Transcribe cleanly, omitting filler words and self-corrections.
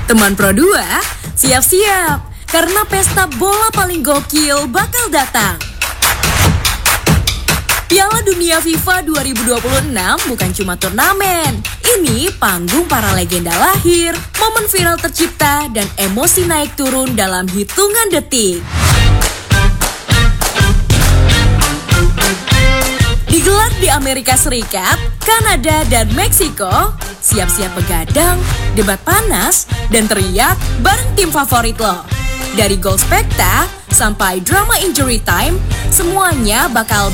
Teman Pro 2, siap-siap, karena pesta bola paling gokil bakal datang. Piala Dunia FIFA 2026 bukan cuma turnamen. Ini panggung para legenda lahir, momen viral tercipta, dan emosi naik turun dalam hitungan detik. Digelar di Amerika Serikat, Kanada, dan Meksiko. Siap-siap begadang, debat panas, dan teriak bareng tim favorit lo. Dari gol spekta sampai drama injury time, semuanya bakal